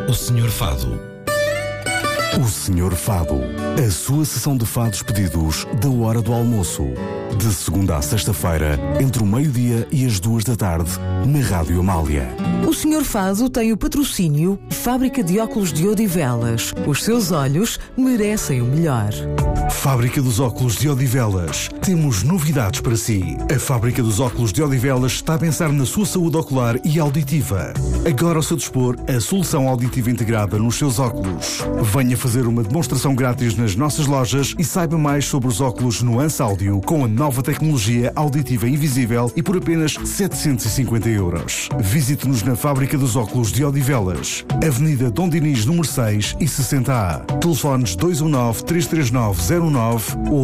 O Senhor Fado. O Senhor Fado. A sua sessão de fados pedidos da hora do almoço. De segunda a sexta-feira, entre o meio-dia e as 2 da tarde, na Rádio Amália. O Senhor Fado tem o patrocínio Fábrica de Óculos de Odivelas. Os seus olhos merecem o melhor. Fábrica dos Óculos de Odivelas. Temos novidades para si. A Fábrica dos Óculos de Odivelas está a pensar na sua saúde ocular e auditiva. Agora ao seu dispor, a solução auditiva integrada nos seus óculos. Venha fazer uma demonstração grátis nas nossas lojas e saiba mais sobre os óculos Nuance Áudio com a nova tecnologia auditiva invisível e por apenas 750 €. Visite-nos na Fábrica dos Óculos de Odivelas, Avenida Dom Dinis, número 6 e 60A. Telefones 219-339-09 ou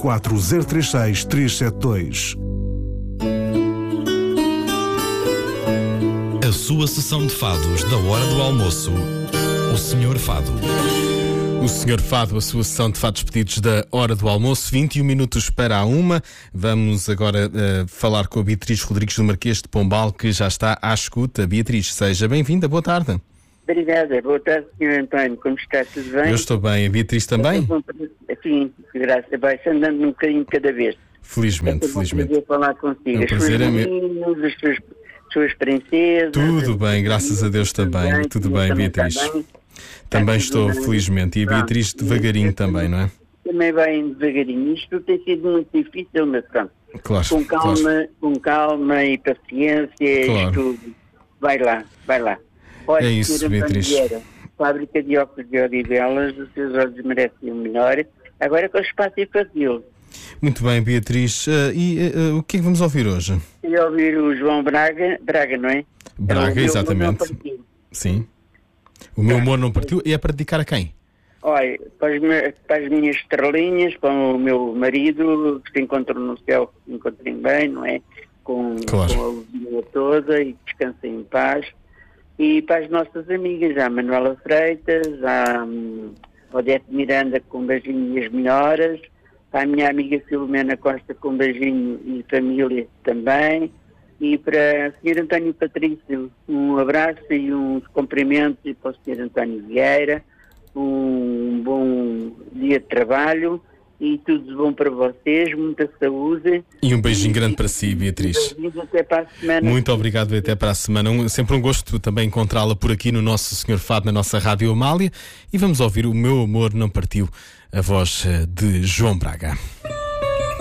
214-036-372. A sua sessão de fados da hora do almoço. O Senhor Fado. O Senhor Fado, a sua sessão de fados pedidos da hora do almoço, 21 minutos para a 1. Vamos agora falar com a Beatriz Rodrigues do Marquês de Pombal, que já está à escuta. Beatriz, seja bem-vinda, boa tarde. Obrigada, boa tarde, Sr. António, como está? Tudo bem? Eu estou bem, a Beatriz também? Sim, graças a Deus, andando um bocadinho de cada vez. Felizmente, felizmente. Vou falar consigo. É um prazer, as suas princesas. Tudo bem, graças a Deus também. Tudo bem, Beatriz. Também estou, felizmente. E a Beatriz devagarinho também, não é? Também vai devagarinho. Isto tem sido muito difícil, mas pronto. Claro, com calma e paciência, claro. Isto vai lá. Olha, É isso, Beatriz. Vieira, Fábrica de Óculos de Odivelas, os seus olhos merecem o melhor. Agora com o espaço e fazê-lo. Muito bem, Beatriz. O que é que vamos ouvir hoje? Queria ouvir o João Braga, não é? Braga, exatamente. Sim. O meu amor não partiu. E é para dedicar a quem? Olha, para as minhas estrelinhas, para o meu marido, que se encontram no céu, que se encontrem bem, não é? Com a luzinha toda e que descansem em paz. E para as nossas amigas, a Manuela Freitas, a Odete Miranda com beijinho e as melhoras, para a minha amiga Filomena Costa com beijinho e família também. E para o Sr. António Patrício, um abraço e uns cumprimentos, e para o Sr. António Vieira, um bom dia de trabalho e tudo de bom para vocês, muita saúde. E um beijinho grande para si, Beatriz. Até para a semana. Muito obrigado e até para a semana. Sempre um gosto também encontrá-la por aqui no nosso Senhor Fado, na nossa Rádio Amália. E vamos ouvir O Meu Amor Não Partiu, a voz de João Braga.